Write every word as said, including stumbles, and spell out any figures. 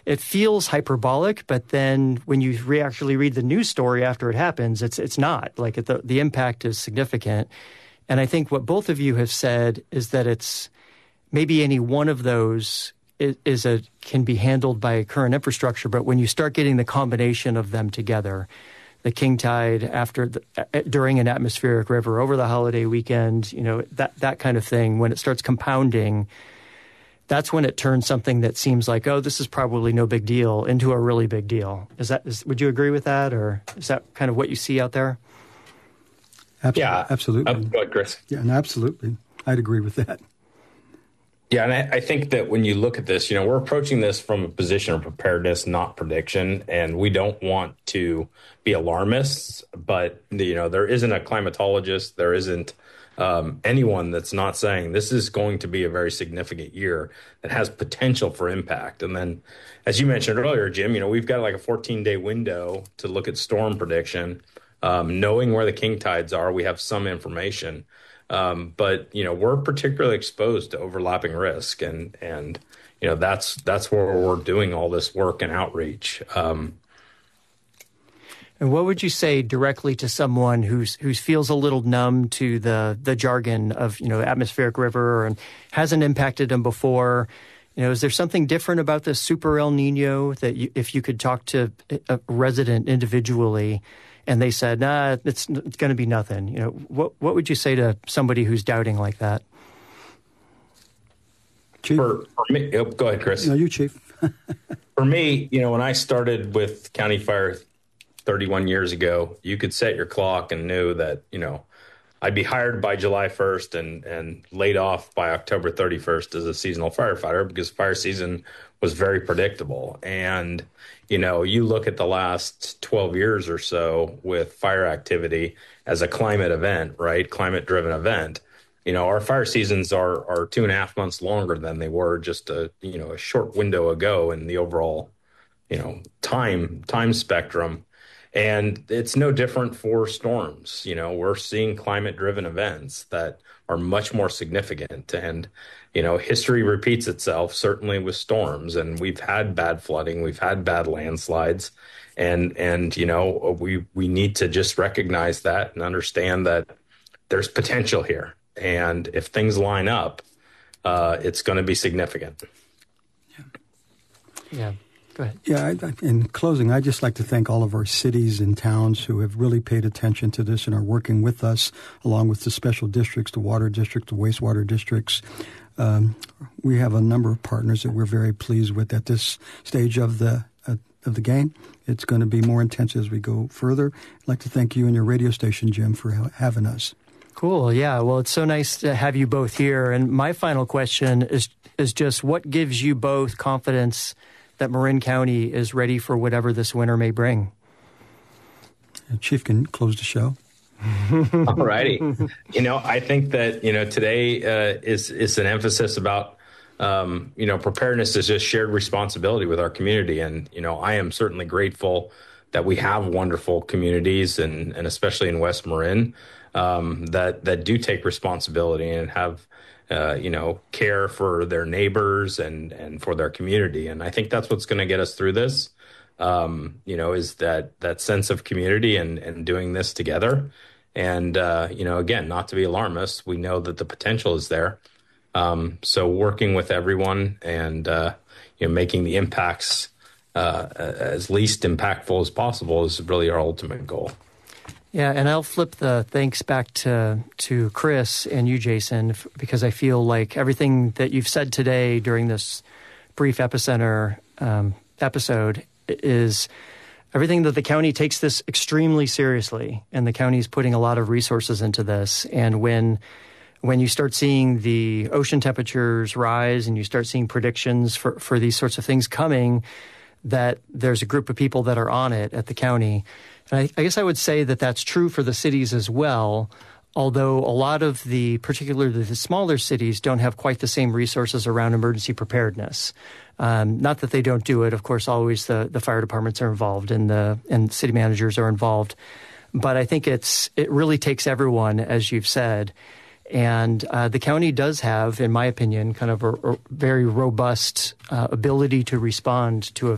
it feels hyperbolic, but then when you re- actually read the news story after it happens, it's it's not. Like the the impact is significant. And I think what both of you have said is that it's maybe any one of those is, is a can be handled by current infrastructure, but when you start getting the combination of them together, the king tide after the, during an atmospheric river over the holiday weekend, you know, that that kind of thing, when it starts compounding, that's when it turns something that seems like, oh, this is probably no big deal into a really big deal. Is that is, would you agree with that, or is that kind of what you see out there? Absolutely. Yeah, absolutely. Uh, go ahead, Chris. Yeah, no, absolutely. I'd agree with that. Yeah, and I, I think that when you look at this, you know, we're approaching this from a position of preparedness, not prediction, and we don't want to be alarmists. But you know, there isn't a climatologist, there isn't um, anyone that's not saying this is going to be a very significant year that has potential for impact. And then, as you mentioned earlier, Jim, you know, we've got like a fourteen day window to look at storm prediction. Um, knowing where the king tides are, we have some information. Um, but, you know, we're particularly exposed to overlapping risk. And, and you know, that's that's where we're doing all this work and outreach. Um, and what would you say directly to someone who's who feels a little numb to the, the jargon of, you know, atmospheric river and hasn't impacted them before? You know, is there something different about the super El Nino that you, if you could talk to a resident individually and they said, nah, it's, it's going to be nothing. You know, what what would you say to somebody who's doubting like that? Chief? For, for me, oh, go ahead, Chris. No, you, Chief. For me, you know, when I started with County Fire thirty-one years ago, you could set your clock and knew that, you know, I'd be hired by July first and, and laid off by October thirty-first as a seasonal firefighter because fire season was very predictable. And, you know, you look at the last twelve years or so with fire activity as a climate event, right? Climate driven event. You know, our fire seasons are are two and a half months longer than they were just a, you know, a short window ago in the overall, you know, time time spectrum. And it's no different for storms. You know, we're seeing climate driven events that are much more significant. And, you know, history repeats itself, certainly with storms. And we've had bad flooding. We've had bad landslides. And, and you know, we, we need to just recognize that and understand that there's potential here. And if things line up, uh, it's going to be significant. Yeah. Yeah. Go ahead. Yeah, I, in closing, I'd just like to thank all of our cities and towns who have really paid attention to this and are working with us, along with the special districts, the water districts, the wastewater districts. Um, we have a number of partners that we're very pleased with at this stage of the uh, of the game. It's going to be more intense as we go further. I'd like to thank you and your radio station, Jim, for ha- having us. Cool. Yeah. Well, it's so nice to have you both here. And my final question is is just what gives you both confidence that Marin County is ready for whatever this winter may bring? Chief can close the show. All righty. You know, I think that, you know, today uh, is, is an emphasis about, um, you know, preparedness is just shared responsibility with our community. And, you know, I am certainly grateful that we have wonderful communities and, and especially in West Marin um, that, that do take responsibility and have Uh, you know, care for their neighbors and, and for their community. And I think that's what's going to get us through this, um, you know, is that that sense of community and, and doing this together. And, uh, you know, again, not to be alarmist, we know that the potential is there. Um, so working with everyone and, uh, you know, making the impacts uh, as least impactful as possible is really our ultimate goal. Yeah, and I'll flip the thanks back to to Chris and you, Jason, because I feel like everything that you've said today during this brief Epicenter um, episode is everything that the county takes this extremely seriously, and the county is putting a lot of resources into this. And when when you start seeing the ocean temperatures rise and you start seeing predictions for, for these sorts of things coming, that there's a group of people that are on it at the county. And I, I guess I would say that that's true for the cities as well, although a lot of the, particularly the smaller cities, don't have quite the same resources around emergency preparedness. Um, not that they don't do it. Of course, always the, the fire departments are involved and the and city managers are involved. But I think it's it really takes everyone, as you've said. And uh, the county does have, in my opinion, kind of a, a very robust uh, ability to respond to a